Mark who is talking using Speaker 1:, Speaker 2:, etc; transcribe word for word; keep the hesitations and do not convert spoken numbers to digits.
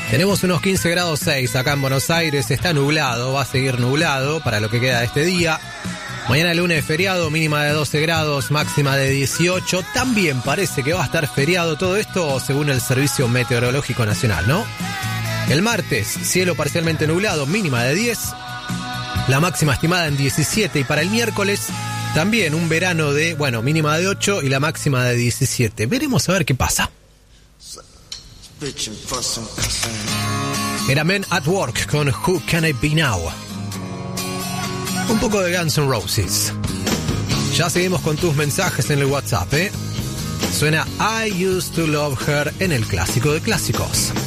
Speaker 1: Tenemos unos quince grados seis acá en Buenos Aires, está nublado, va a seguir nublado para lo que queda de este día. Mañana lunes feriado, mínima de doce grados, máxima de dieciocho. También parece que va a estar feriado todo esto según el Servicio Meteorológico Nacional, ¿no? El martes, cielo parcialmente nublado, mínima de diez, la máxima estimada en diecisiete. Y para el miércoles, también un verano de, bueno, mínima de ocho y la máxima de diecisiete. Veremos a ver qué pasa. Era Men at Work con Who Can I Be Now. Un poco de Guns N' Roses. Ya seguimos con tus mensajes en el WhatsApp, ¿eh? Suena I Used to Love Her en el clásico de clásicos.